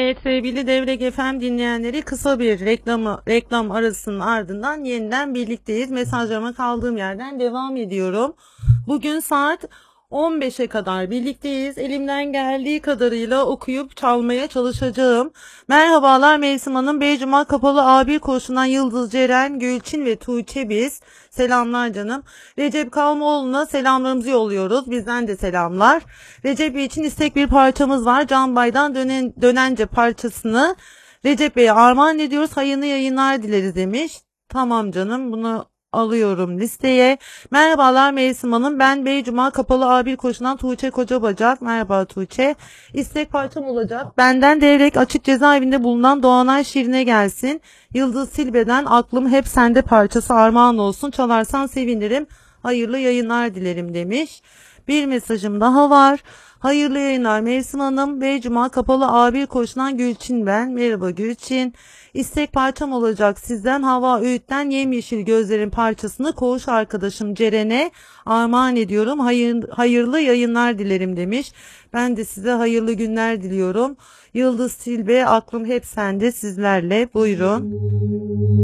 Evet sevgili Devrek FM dinleyenleri, kısa bir reklam arasının ardından yeniden birlikteyiz. Mesajlarıma kaldığım yerden devam ediyorum. Bugün saat 15'e kadar birlikteyiz. Elimden geldiği kadarıyla okuyup çalmaya çalışacağım. Merhabalar Mevsim Hanım. Beycuma Kapalı A1 koşusundan Yıldız, Ceren, Gülçin ve Tuğçe biz. Selamlar canım. Recep Kalmoğlu'na selamlarımızı yolluyoruz. Bizden de selamlar. Recep Bey için istek bir parçamız var. Can Bay'dan Dönence parçasını Recep Bey'e armağan ediyoruz. Hayırlı yayınlar dileriz demiş. Tamam canım, bunu alıyorum listeye. Merhabalar Mevsim Hanım. Ben Beycuma Kapalı A1 koşusundan Tuğçe Kocabacak. Merhaba Tuğçe. İstek parçam olacak. Benden Devrek Açık Cezaevinde bulunan Doğanay Şirin'e gelsin. Yıldız Silbe'den Aklım Hep Sende parçası armağan olsun. Çalarsan sevinirim. Hayırlı yayınlar dilerim demiş. Bir mesajım daha var. Hayırlı yayınlar Mevsim Hanım. Beycuma Kapalı A1 koşusundan Gülçin ben. Merhaba Gülçin. İstek parçam olacak sizden. Hava Öğüt'ten Yemyeşil Gözlerin parçasını koğuş arkadaşım Ceren'e armağan ediyorum. Hayırlı yayınlar dilerim demiş. Ben de size hayırlı günler diliyorum. Yıldız Silbe Aklım Hep Sende sizlerle. Buyurun.